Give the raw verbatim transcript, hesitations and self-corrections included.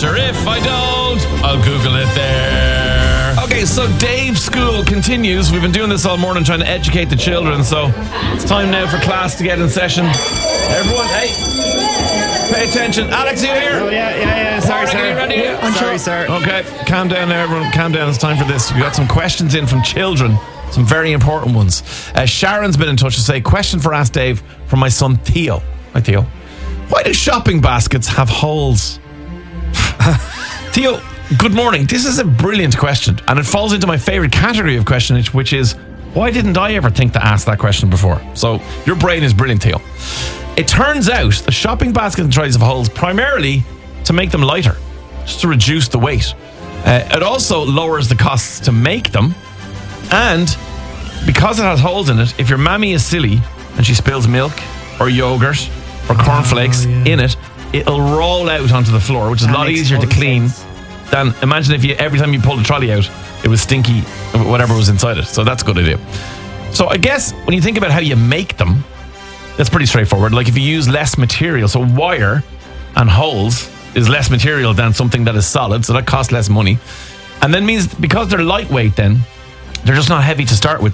answer. If I don't, I'll Google it there. Okay, so Dave's school continues. We've been doing this all morning trying to educate the children, so it's time now for class to get in session. Everyone, hey, pay attention. Alex, you here? Oh, yeah, yeah, yeah. Sorry, Warren, are you sir. ready? Yeah, I'm sorry, sir. Okay, calm down now, everyone. Calm down. It's time for this. We got some questions in from children. Some very important ones. Uh, Sharon's been in touch to say, question for Ask Dave from my son Theo. Hi, Theo. Why do shopping baskets have holes? Theo, good morning. This is a brilliant question, and it falls into my favourite category of question, which is, why didn't I ever think to ask that question before? So, your brain is brilliant, Theo. It turns out the shopping basket and trolleys have holes primarily to make them lighter, just to reduce the weight. Uh, it also lowers the costs to make them, and because it has holes in it, if your mammy is silly and she spills milk or yogurt or cornflakes oh, yeah. in it, it'll roll out onto the floor, which is that a lot easier to clean sense. Than imagine if you every time you pulled the trolley out, it was stinky, whatever was inside it. So that's a good idea. So I guess when you think about how you make them, that's pretty straightforward. Like if you use less material, so wire and holes is less material than something that is solid, so that costs less money. And then means because they're lightweight then, they're just not heavy to start with.